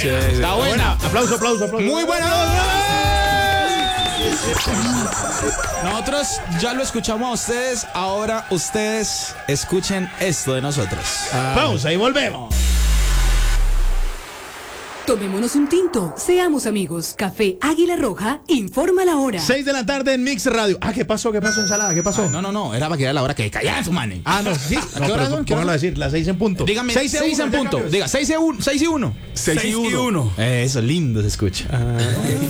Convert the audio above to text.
Está buena. Aplauso. Muy buena. Nosotros ya lo escuchamos a ustedes. Ahora ustedes escuchen esto de nosotros. Pausa y volvemos. Tomémonos un tinto, seamos amigos. Café Águila Roja, informa la hora. 6 de la tarde en Mix Radio. ¿Qué pasó, ensalada? ¿Qué pasó? No, era para que era la hora que callan su mane. No, sí. ¿A qué hora son? Póngalo a decir, las 6 en punto. Dígame, 6 en punto. Diga, 6 y 1. 6 y 1. Eso, lindo se escucha.